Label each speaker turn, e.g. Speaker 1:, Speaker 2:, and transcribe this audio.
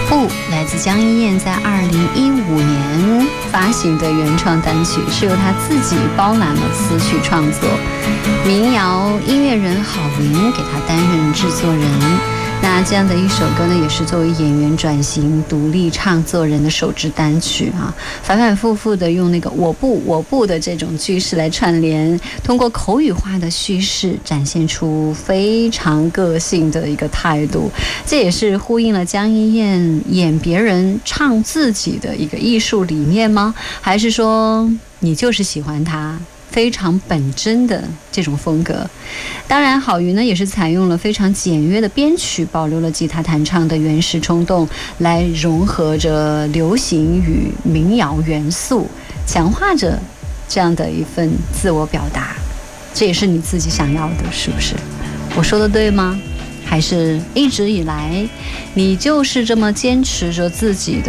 Speaker 1: 不，来自江一燕在2015年发行的原创单曲，是由他自己包揽了词曲创作，民谣音乐人郝云给他担任制作人。那这样的一首歌呢，也是作为演员转型独立唱作人的首支单曲啊，反反复复的用那个我不的这种句式来串联，通过口语化的叙事展现出非常个性的一个态度，这也是呼应了江一燕演别人唱自己的一个艺术理念吗？还是说你就是喜欢他非常本真的这种风格？当然郝云呢也是采用了非常简约的编曲，保留了吉他弹唱的原始冲动，来融合着流行与民谣元素，强化着这样的一份自我表达。这也是你自己想要的，是不是？我说的对吗？还是一直以来你就是这么坚持着自己的